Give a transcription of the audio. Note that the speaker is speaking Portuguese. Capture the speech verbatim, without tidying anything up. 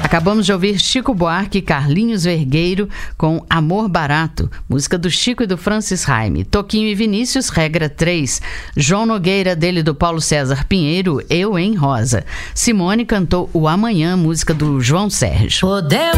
Acabamos de ouvir Chico Buarque e Carlinhos Vergueiro com Amor Barato, música do Chico e do Francis Raime. Toquinho e Vinícius, Regra três. João Nogueira, dele do Paulo César Pinheiro, Eu em Rosa. Simone cantou O Amanhã, música do João Sérgio. Podemos